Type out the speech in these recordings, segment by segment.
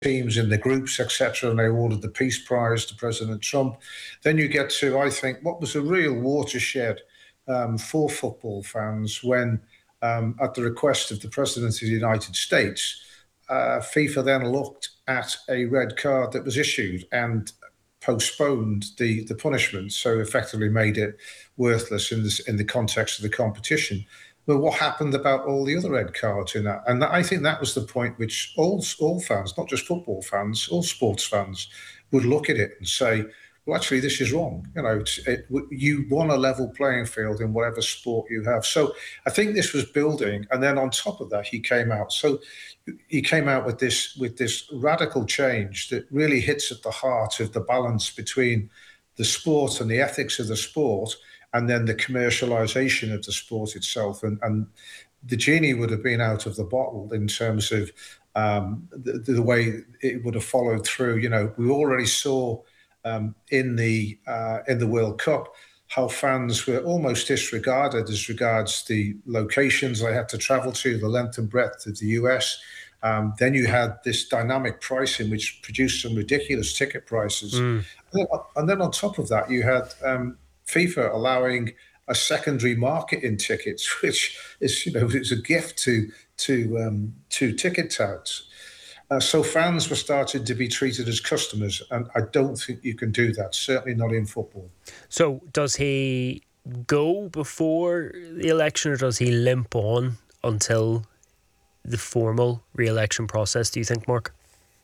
teams in the groups, etc., and they awarded the Peace Prize to President Trump. Then you get to, I think, what was a real watershed for football fans when, at the request of the President of the United States, FIFA then looked at a red card that was issued and postponed the punishment, so effectively made it worthless in the context of the competition. Well, what happened about all the other red cards in that? And I think that was the point which all fans, not just football fans, all sports fans, would look at it and say, well, actually, this is wrong. You want a level playing field in whatever sport you have. So I think this was building. And then on top of that, he came out. So he came out with this radical change that really hits at the heart of the balance between the sport and the ethics of the sport, and then the commercialization of the sport itself. And the genie would have been out of the bottle in terms of the way it would have followed through. We already saw in the World Cup how fans were almost disregarded as regards the locations they had to travel to, the length and breadth of the US. Then you had this dynamic pricing, which produced some ridiculous ticket prices. And then on top of that, you had FIFA allowing a secondary market in tickets, which is, it's a gift to ticket touts. So fans were starting to be treated as customers, and I don't think you can do that, certainly not in football. So does he go before the election, or does he limp on until the formal re-election process, do you think, Mark?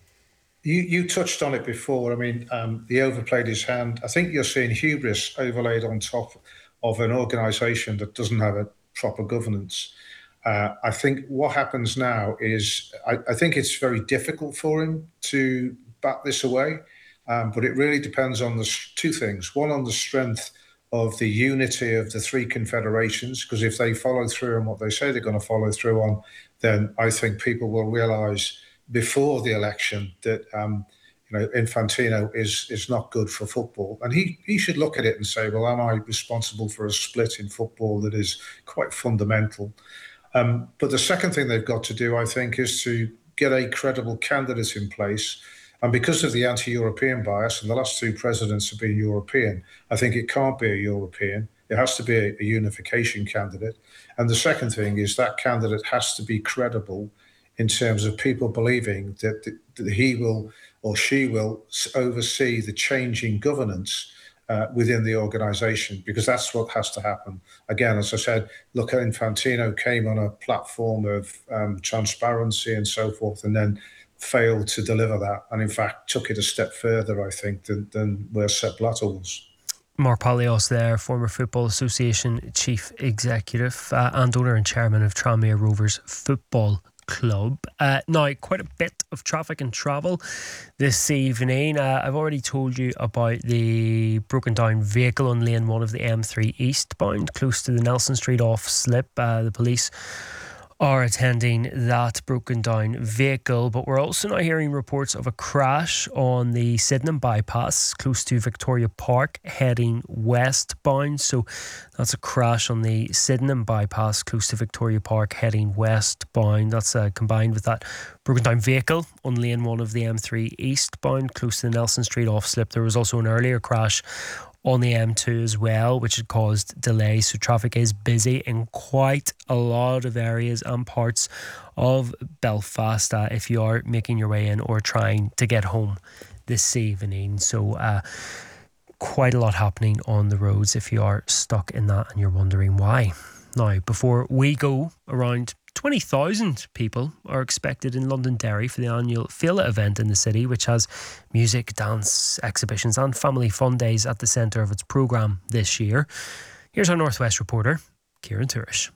You touched on it before. I mean, he overplayed his hand. I think you're seeing hubris overlaid on top of an organisation that doesn't have a proper governance. I think what happens now is I think it's very difficult for him to bat this away, but it really depends on the two things. One, on the strength of the unity of the three confederations, because if they follow through on what they say they're going to follow through on, then I think people will realise before the election that Infantino is not good for football, and he should look at it and say, well, am I responsible for a split in football that is quite fundamental? But the second thing they've got to do, I think, is to get a credible candidate in place. And because of the anti-European bias, and the last two presidents have been European, I think it can't be a European. It has to be a unification candidate. And the second thing is that candidate has to be credible in terms of people believing that he will or she will oversee the changing governance within the organisation, because that's what has to happen. Again, as I said, look, Infantino came on a platform of transparency and so forth, and then failed to deliver that, and in fact took it a step further, I think, than where Sepp Blatter was. Mark Palios there, former Football Association Chief Executive and owner and chairman of Tranmere Rovers Football Club. Now, quite a bit of traffic and travel this evening. I've already told you about the broken down vehicle on lane 1 of the M3 eastbound, close to the Nelson Street off slip. The police are attending that broken down vehicle, but we're also now hearing reports of a crash on the Sydenham bypass close to Victoria Park heading westbound. So that's a crash on the Sydenham bypass close to Victoria Park heading westbound. That's combined with that broken down vehicle on lane 1 of the M3 eastbound close to the Nelson Street off slip. There was also an earlier crash on the M2 as well, which had caused delays. So traffic is busy in quite a lot of areas and parts of Belfast if you are making your way in or trying to get home this evening. So quite a lot happening on the roads if you are stuck in that and you're wondering why. Now, before we go, around 20,000 people are expected in Londonderry for the annual Fela event in the city, which has music, dance, exhibitions and family fun days at the centre of its programme this year. Here's our Northwest reporter, Kieran Turish.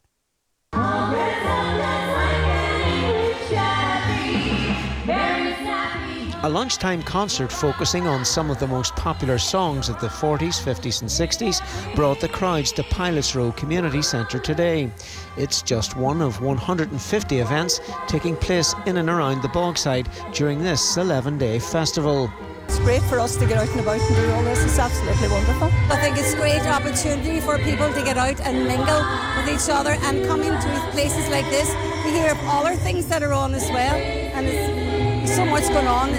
A lunchtime concert focusing on some of the most popular songs of the 40s, 50s and 60s brought the crowds to Pilots Row Community Centre today. It's just one of 150 events taking place in and around the Bogside during this 11-day festival. It's great for us to get out and about and do all this. It's absolutely wonderful. I think it's a great opportunity for people to get out and mingle with each other, and coming to places like this, we hear of all our things that are on as well, and it's so much going on